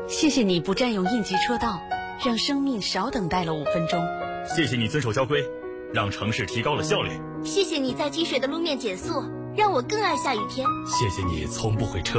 谢谢你不占用应急车道，让生命少等待了5分钟。 谢谢你遵守交规，让城市提高了效率。 谢谢你在积水的路面减速，让我更爱下雨天。 谢谢你从不会车